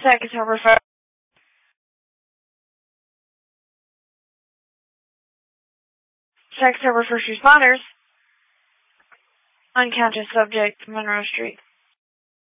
Second Harbor Fire. Second Harbor First Responders. Unconscious subject, Monroe Street.